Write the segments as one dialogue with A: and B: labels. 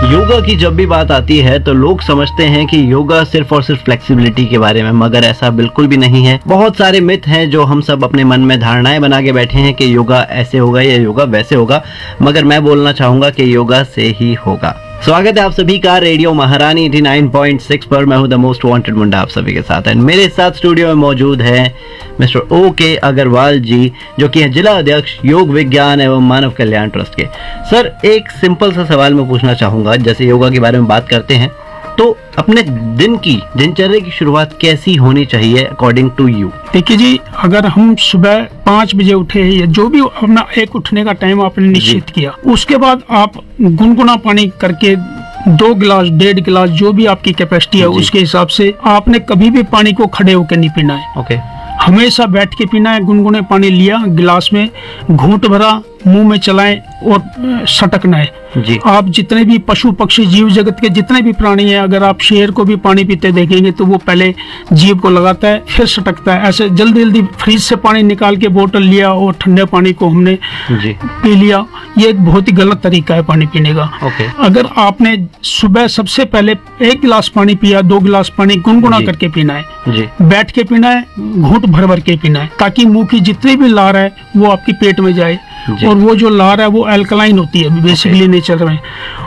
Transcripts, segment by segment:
A: योगा की जब भी बात आती है तो लोग समझते हैं कि योगा सिर्फ और सिर्फ फ्लेक्सिबिलिटी के बारे में, मगर ऐसा बिल्कुल भी नहीं है। बहुत सारे मिथ हैं जो हम सब अपने मन में धारणाएं बना के बैठे हैं कि योगा ऐसे होगा या योगा वैसे होगा, मगर मैं बोलना चाहूंगा कि योगा से ही होगा। स्वागत है आप सभी का रेडियो महारानी 89.6 पर। मैं हूं द मोस्ट वांटेड मुंडा आप सभी के साथ। एंड मेरे साथ स्टूडियो में मौजूद है मिस्टर O.K. अग्रवाल जी, जो कि हैं जिला अध्यक्ष योग विज्ञान एवं मानव कल्याण ट्रस्ट के। सर, एक सिंपल सा सवाल मैं पूछना चाहूंगा। जैसे योगा के बारे में बात करते हैं तो अपने दिन की दिनचर्या की शुरुआत कैसी होनी चाहिए अकॉर्डिंग टू यू?
B: देखिए जी, अगर हम सुबह 5 बजे उठे या जो भी अपना एक उठने का टाइम आपने निश्चित किया, उसके बाद आप गुनगुना पानी करके 2 गिलास 1.5 गिलास जो भी आपकी कैपेसिटी है उसके हिसाब से आपने कभी भी पानी को खड़े होकर नहीं पीना है।
A: ओके।
B: हमेशा बैठ के पीना है। गुनगुने पानी लिया गिलास में, घूंट भरा, मुंह में चलाएं और सटकना है
A: जी।
B: आप जितने भी पशु पक्षी जीव जगत के जितने भी प्राणी हैं, अगर आप शेर को भी पानी पीते देखेंगे तो वो पहले जीभ को लगाता है फिर सटकता है। ऐसे जल्दी जल्दी फ्रिज से पानी निकाल के बोतल लिया और ठंडे पानी को हमने
A: जी
B: पी लिया, ये एक बहुत ही गलत तरीका है पानी पीने का।
A: ओके।
B: अगर आपने सुबह सबसे पहले 1 गिलास पानी पिया, 2 गिलास पानी गुनगुना करके पीना है
A: जी।
B: बैठ के पीना है, घूंट भर भर के पीना है, ताकि मुंह की जितनी भी लार है वो आपकी पेट में जाए। और वो जो लार है वो अल्कलाइन होती है बेसिकली नेचर में।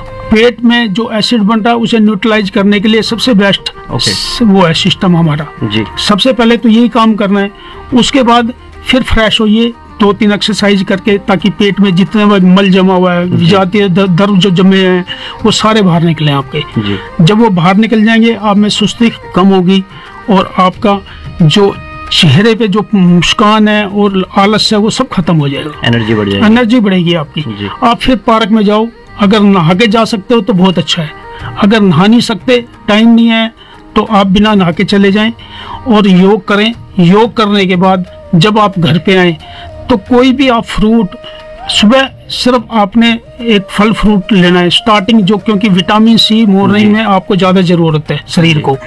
B: पेट में जो एसिड बन रहा है उसे न्यूट्रलाइज करने के लिए सबसे बेस्ट वो है सिस्टम हमारा
A: जी।
B: सबसे पहले तो यही काम करना है। उसके बाद फिर फ्रेश होइए 2-3 एक्सरसाइज करके, ताकि पेट में जितने मल जमा हुआ है, जाती दर्द जो जमे हैं वो सारे बाहर निकले आपके
A: जी।
B: जब वो बाहर निकल जाएंगे आप में सुस्ती कम होगी और आपका जो चेहरे पे जो मुस्कान है और आलस है वो सब खत्म हो जाएगा।
A: एनर्जी बढ़ जाएगी।
B: एनर्जी बढ़ेगी आपकी। आप फिर पार्क में जाओ, अगर नहा के जा सकते हो तो बहुत अच्छा है। अगर नहा नहीं सकते, टाइम नहीं है, तो आप बिना नहा के चले जाएं और योग करें। योग करने के बाद जब आप घर पे आए तो कोई भी आप फ्रूट, सुबह सिर्फ आपने एक फल फ्रूट लेना है स्टार्टिंग, जो क्योंकि विटामिन सी मॉर्निंग में आपको ज्यादा जरूरत है शरीर को,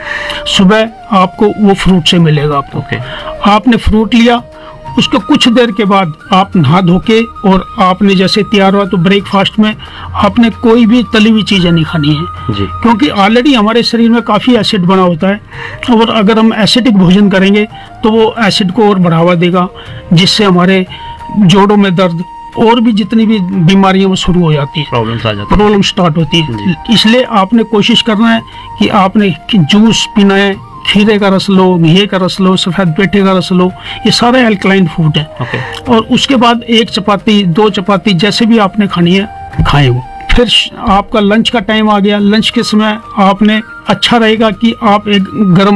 B: सुबह आपको वो फ्रूट से मिलेगा आपको। आपने फ्रूट लिया, उसके कुछ देर के बाद आप नहा धो के और आपने जैसे तैयार हुआ तो ब्रेकफास्ट में आपने कोई भी तली हुई चीजें नहीं खानी है जी। क्योंकि ऑलरेडी हमारे शरीर में काफी एसिड बना होता है और अगर हम एसिडिक भोजन करेंगे तो वो एसिड को और बढ़ावा देगा, जिससे हमारे जोड़ों में दर्द और भी जितनी भी बीमारियां वो शुरू हो जाती है, प्रॉब्लम स्टार्ट होती है। इसलिए आपने कोशिश करना है कि आपने जूस पीना है, खीरे का रस लो, घी का रस लो, सफेद पेठे का रस लो, ये सारे अल्कलाइन फूड है। और उसके बाद 1 चपाती 2 चपाती जैसे भी आपने खानी है खाएं वो। फिर आपका लंच का टाइम आ गया। लंच के समय आपने अच्छा रहेगा कि आप एक गर्म